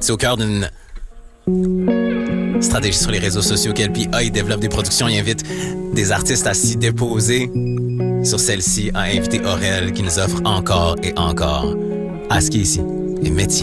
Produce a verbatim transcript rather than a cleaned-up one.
C'est au cœur d'une stratégie sur les réseaux sociaux qu'L P A, il développe des productions, il invite des artistes à s'y déposer. Sur celle-ci, a invité Aurel qui nous offre encore et encore à ce qui est ici, les métiers.